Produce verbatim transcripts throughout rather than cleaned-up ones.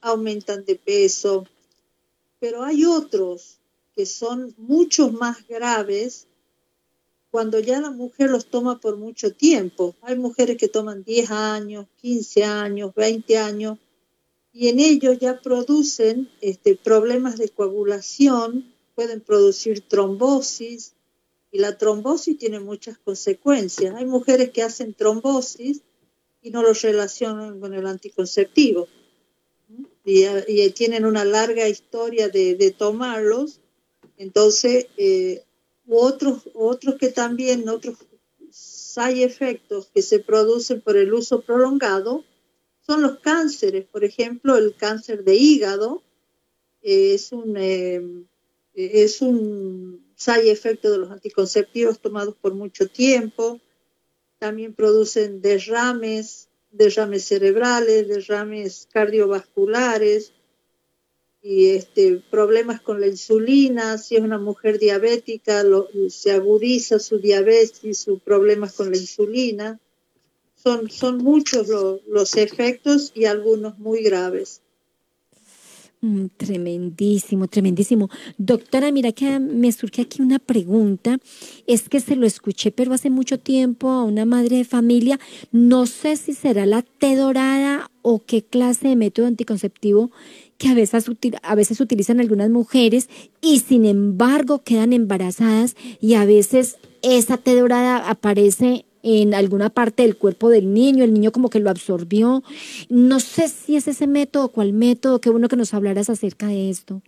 aumentan de peso, pero hay otros que son mucho más graves cuando ya la mujer los toma por mucho tiempo. Hay mujeres que toman diez años, quince años, veinte años, y en ellos ya producen este, problemas de coagulación, pueden producir trombosis, y la trombosis tiene muchas consecuencias. Hay mujeres que hacen trombosis y no los relacionan con el anticonceptivo, y, y tienen una larga historia de, de tomarlos. Entonces, eh, otros, otros que también, otros side efectos que se producen por el uso prolongado son los cánceres. Por ejemplo, el cáncer de hígado eh, es un eh, es un side efecto de los anticonceptivos tomados por mucho tiempo. También producen derrames, derrames cerebrales, derrames cardiovasculares, y este, problemas con la insulina. Si es una mujer diabética, lo, se agudiza su diabetes, sus problemas con la insulina. Son, son muchos lo, los efectos y algunos muy graves. Mm, tremendísimo, tremendísimo. Doctora, mira que me surge aquí una pregunta. Es que se lo escuché, pero hace mucho tiempo a una madre de familia. No sé si será la T dorada o qué clase de método anticonceptivo que a veces, a veces utilizan algunas mujeres y sin embargo quedan embarazadas, y a veces esa T dorada aparece en alguna parte del cuerpo del niño, el niño como que lo absorbió. No sé si es ese método o cuál método. Qué bueno que nos hablaras acerca de esto.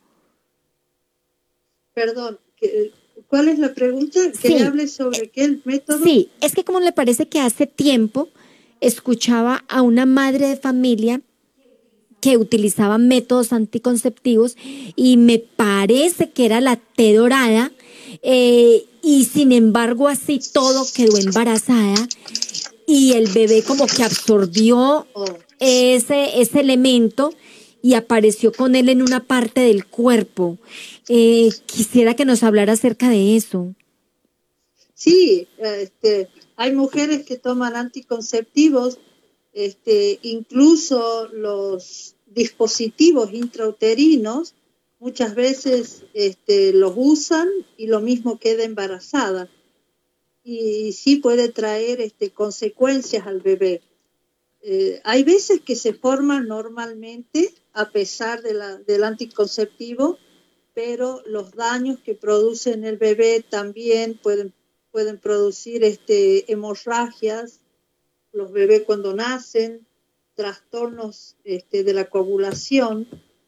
Perdón, ¿cuál es la pregunta? ¿Que sí, le hable sobre qué método? Sí, es que como le parece que hace tiempo escuchaba a una madre de familia que utilizaba métodos anticonceptivos y me parece que era la T dorada, eh, y sin embargo así todo quedó embarazada y el bebé como que absorbió ese, ese elemento y apareció con él en una parte del cuerpo. Eh, quisiera que nos hablara acerca de eso. Sí, este, hay mujeres que toman anticonceptivos, este, incluso los dispositivos intrauterinos, muchas veces este, los usan y lo mismo queda embarazada. Y sí puede traer este, consecuencias al bebé. Eh, hay veces que se forman normalmente a pesar de la, del anticonceptivo, pero los daños que produce en el bebé también pueden, pueden producir este, hemorragias, los bebés cuando nacen, trastornos este, de la coagulación.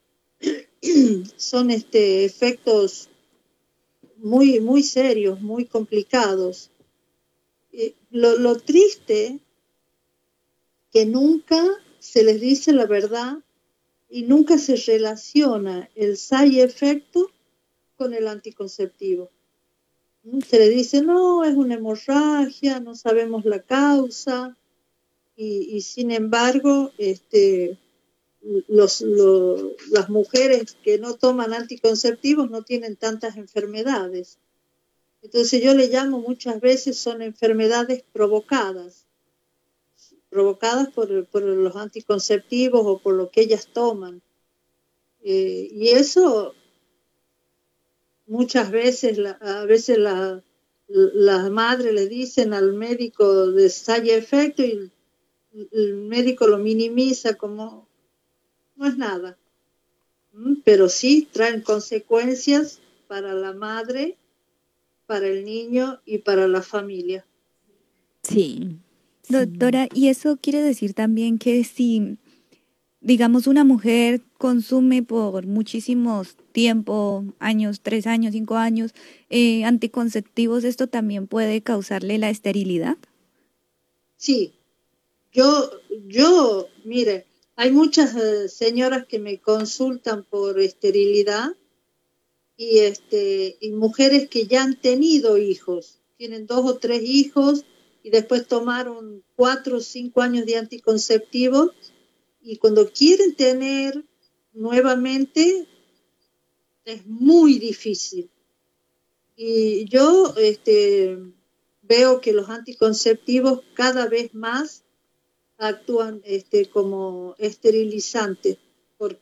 Son este, efectos muy, muy serios, muy complicados. Eh, lo, lo triste que nunca se les dice la verdad y nunca se relaciona el side efecto con el anticonceptivo. Se le dice, no, es una hemorragia, no sabemos la causa, y, y sin embargo, este, los, los, las mujeres que no toman anticonceptivos no tienen tantas enfermedades. Entonces yo le llamo muchas veces son enfermedades provocadas, provocadas por, por los anticonceptivos o por lo que ellas toman. Eh, y eso muchas veces, la, a veces la, las madres le dicen al médico de side effect y el médico lo minimiza como no es nada. ¿Mm? Pero sí traen consecuencias para la madre, para el niño y para la familia. Sí. Doctora, ¿y eso quiere decir también que si, digamos, una mujer consume por muchísimos tiempo, años, tres años, cinco años, eh, anticonceptivos, esto también puede causarle la esterilidad? Sí, yo, yo, mire, hay muchas eh, señoras que me consultan por esterilidad y, este, y mujeres que ya han tenido hijos, tienen dos o tres hijos y después tomaron cuatro o cinco años de anticonceptivos y cuando quieren tener nuevamente es muy difícil. Y yo este, veo que los anticonceptivos cada vez más actúan este, como esterilizantes.